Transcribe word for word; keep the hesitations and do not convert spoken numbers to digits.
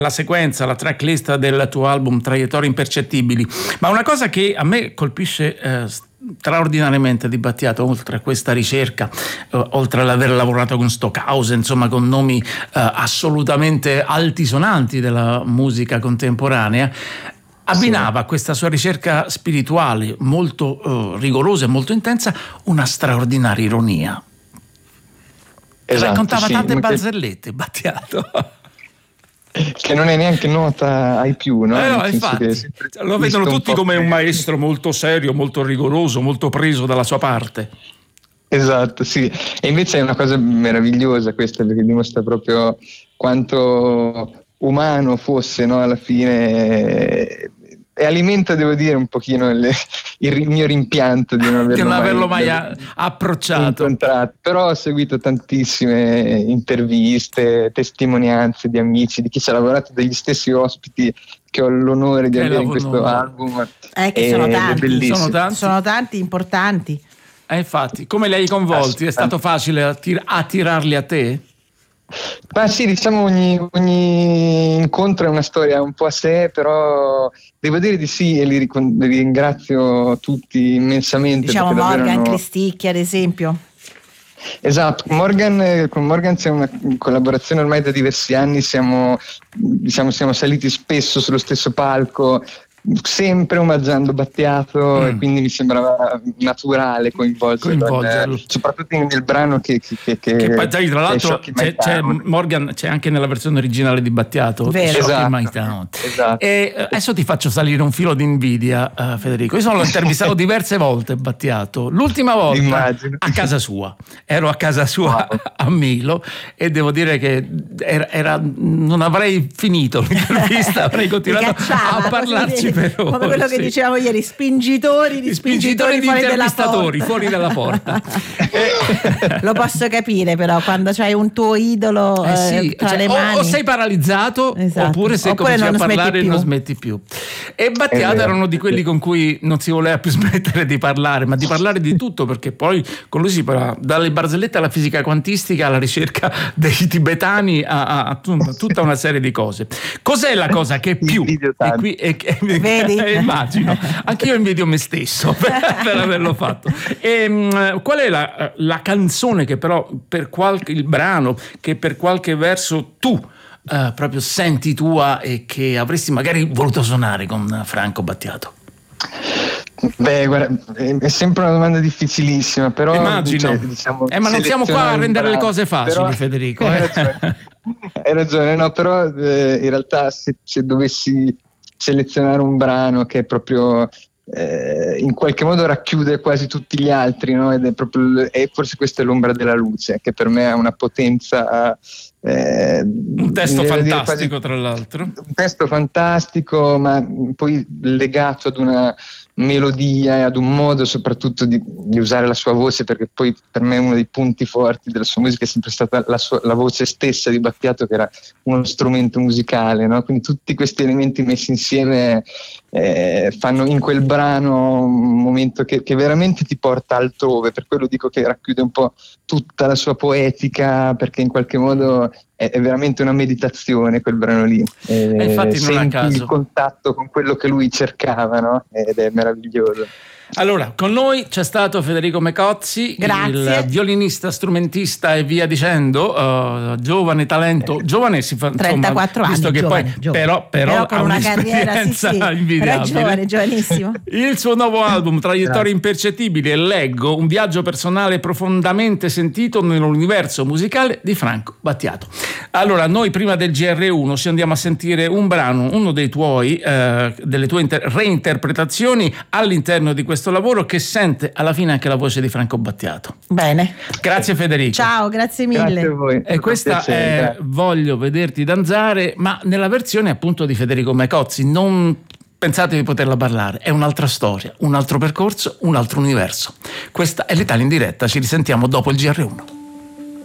la sequenza, la tracklist del tuo album Traiettorie Impercettibili, ma una cosa che a me colpisce eh, straordinariamente di Battiato, oltre a questa ricerca, eh, oltre ad aver lavorato con Stockhausen, insomma con nomi eh, assolutamente altisonanti della musica contemporanea, abbinava a questa sua ricerca spirituale molto eh, rigorosa e molto intensa una straordinaria ironia. Esatto, raccontava sì, tante barzellette, Battiato. Che non è neanche nota ai più, no? Eh no, infatti, lo vedono tutti come un maestro molto serio, molto rigoroso, molto preso dalla sua parte. Esatto, sì. E invece è una cosa meravigliosa questa, perché dimostra proprio quanto umano fosse, no? Alla fine, e alimenta, devo dire, un pochino il, il mio rimpianto di non averlo, di non averlo mai, mai approcciato. Incontrato. Però ho seguito tantissime interviste, testimonianze di amici, di chi ci ha lavorato, degli stessi ospiti che ho l'onore di che avere in questo album. Eh, che sono tanti, sono tanti, sono tanti importanti. Eh, infatti, come li hai coinvolti? È stato facile attir- attirarli a te? Ma sì, diciamo ogni, ogni incontro è una storia un po' a sé, però devo dire di sì e li, ricon- li ringrazio tutti immensamente. Diciamo Morgan hanno... Cristicchi ad esempio. Esatto, Morgan, con Morgan c'è una collaborazione ormai da diversi anni, siamo, diciamo, siamo saliti spesso sullo stesso palco, sempre omaggiando Battiato, mm. e quindi mi sembrava naturale coinvolgerlo, coinvolgerlo. Eh, soprattutto nel brano che, che, che, che poi tra l'altro c'è, c'è Morgan, c'è anche nella versione originale di Battiato, esatto. My Town. Esatto. E adesso ti faccio salire un filo di invidia, uh, Federico. Io sono l'ho intervistato diverse volte Battiato, l'ultima volta Immagino. a casa sua, ero a casa sua wow. a Milo, e devo dire che era, era non avrei finito l'intervista, avrei continuato a parlarci per ore, come quello che sì. dicevamo ieri, spingitori di spingitori, spingitori di fuori dalla porta. fuori dalla porta. Lo posso capire, però quando c'hai un tuo idolo eh sì, eh, tra cioè, le mani, o, o sei paralizzato, esatto. oppure se oppure cominci a parlare smetti non smetti più. E Battiato era uno di quelli con cui non si voleva più smettere di parlare, ma di parlare di tutto, perché poi con lui si parla dalle barzellette alla fisica quantistica, alla ricerca dei tibetani, a, a, a tutta una serie di cose. Cos'è la cosa che più e qui e, e, Vedi? Eh, immagino, anch'io invidio me stesso per, per averlo fatto. E, um, qual è la, la canzone che però per qualche il brano che per qualche verso tu uh, proprio senti tua e che avresti magari voluto suonare con Franco Battiato? Beh, guarda, è sempre una domanda difficilissima, però immagino. Cioè, diciamo, eh, ma non siamo qua a rendere bravo, le cose facili, però, Federico. Eh. Hai ragione, hai ragione, no, però eh, in realtà se, se dovessi selezionare un brano che è proprio eh, in qualche modo racchiude quasi tutti gli altri, no? Ed è proprio, e forse questa è L'ombra della luce, che per me ha una potenza eh, un testo fantastico, quasi, tra l'altro un testo fantastico, ma poi legato ad una melodia e ad un modo soprattutto di, di usare la sua voce, perché poi per me uno dei punti forti della sua musica è sempre stata la, sua, la voce stessa di Battiato, che era uno strumento musicale, no? Quindi tutti questi elementi messi insieme eh, fanno in quel brano un momento che, che veramente ti porta altrove, per quello dico che racchiude un po' tutta la sua poetica, perché in qualche modo è, è veramente una meditazione quel brano lì, eh, e infatti non senti a caso il contatto con quello che lui cercava, no? Ed è meraviglioso. Allora, con noi c'è stato Federico Mecozzi, Grazie. il violinista, strumentista e via dicendo, uh, giovane talento, giovane si fa, insomma, trentaquattro visto anni, che giovane, poi giovane. Però, però, però con ha una carriera sì, sì, invidiabile. però è giovane, giovanissimo. Il suo nuovo album Traiettorie Impercettibili e Leggo, un viaggio personale profondamente sentito nell'universo musicale di Franco Battiato. Allora, noi prima del G R uno ci andiamo a sentire un brano, uno dei tuoi eh, delle tue inter- reinterpretazioni all'interno di questo lavoro, che sente alla fine anche la voce di Franco Battiato. Bene. Grazie Federico. Ciao, grazie mille. Grazie a voi. E questa piacere, è Voglio vederti danzare, ma nella versione appunto di Federico Mecozzi. Non pensate di poterla parlare, è un'altra storia, un altro percorso, un altro universo. Questa è l'Italia in diretta, ci risentiamo dopo il G R uno.